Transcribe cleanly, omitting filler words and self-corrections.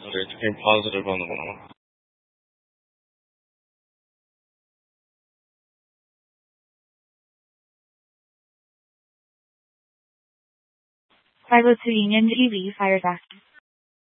It became positive on the wall. Pilots winged EV fire fast.